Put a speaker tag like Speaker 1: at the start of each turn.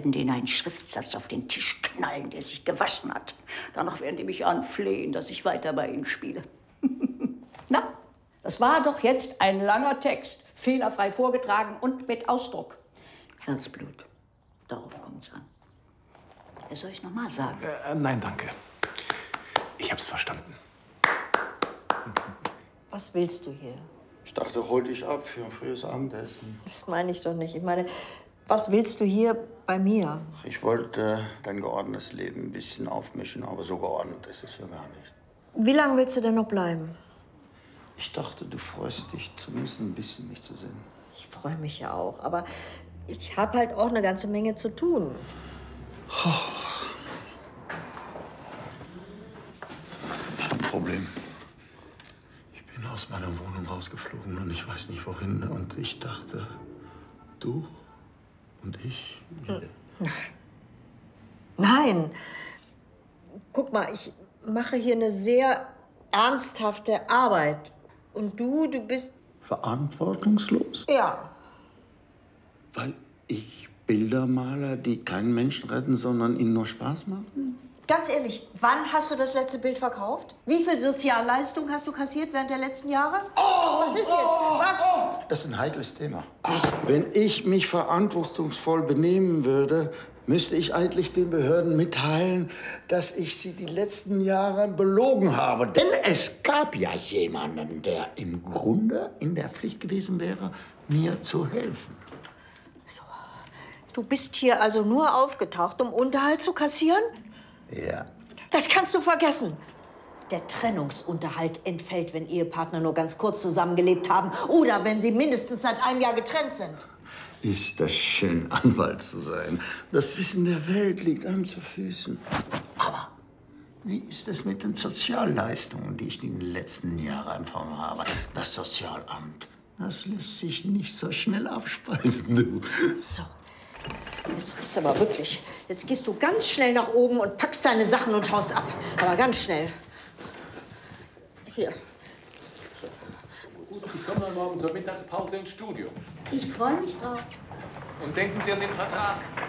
Speaker 1: werden denen einen Schriftsatz auf den Tisch knallen, der sich gewaschen hat. Danach werden die mich anflehen, dass ich weiter bei ihnen spiele. Na, das war doch jetzt ein langer Text. Fehlerfrei vorgetragen und mit Ausdruck. Herzblut. Darauf kommt's an. Soll ich noch mal sagen?
Speaker 2: Nein, danke. Ich hab's verstanden.
Speaker 3: Was willst du hier?
Speaker 4: Ich dachte, hol dich ab für ein frühes Abendessen.
Speaker 3: Das meine ich doch nicht. Ich meine, was willst du hier bei mir?
Speaker 4: Ich wollte dein geordnetes Leben ein bisschen aufmischen, aber so geordnet ist es ja gar nicht.
Speaker 3: Wie lange willst du denn noch bleiben?
Speaker 4: Ich dachte, du freust dich zumindest ein bisschen, mich zu sehen.
Speaker 3: Ich freue mich ja auch, aber ich habe halt auch eine ganze Menge zu tun.
Speaker 4: Ich habe ein Problem. Ich bin aus meiner Wohnung rausgeflogen und ich weiß nicht wohin. Und ich dachte, du und ich...
Speaker 3: Nein. Guck mal, ich mache hier eine sehr ernsthafte Arbeit. Und du bist...
Speaker 4: Verantwortungslos?
Speaker 3: Ja.
Speaker 4: Weil ich Bilder male, die keinen Menschen retten, sondern ihnen nur Spaß machen?
Speaker 3: Ganz ehrlich, wann hast du das letzte Bild verkauft? Wie viel Sozialleistung hast du kassiert während der letzten Jahre? Was ist jetzt? Was?
Speaker 4: Das ist ein heikles Thema. Wenn ich mich verantwortungsvoll benehmen würde, müsste ich eigentlich den Behörden mitteilen, dass ich sie die letzten Jahre belogen habe. Denn es gab ja jemanden, der im Grunde in der Pflicht gewesen wäre, mir zu helfen.
Speaker 3: So. Du bist hier also nur aufgetaucht, um Unterhalt zu kassieren?
Speaker 4: Ja.
Speaker 3: Das kannst du vergessen. Der Trennungsunterhalt entfällt, wenn Ehepartner nur ganz kurz zusammengelebt haben oder wenn sie mindestens seit einem Jahr getrennt sind.
Speaker 4: Ist das schön, Anwalt zu sein. Das Wissen der Welt liegt einem zu Füßen. Aber wie ist es mit den Sozialleistungen, die ich in den letzten Jahren empfangen habe? Das Sozialamt, das lässt sich nicht so schnell abspeisen, du.
Speaker 3: So, jetzt riecht's aber wirklich. Jetzt gehst du ganz schnell nach oben und packst deine Sachen und haust ab. Aber ganz schnell. Hier.
Speaker 2: Ich komme dann morgen zur Mittagspause ins Studio.
Speaker 1: Ich freue mich drauf.
Speaker 2: Und denken Sie an den Vertrag.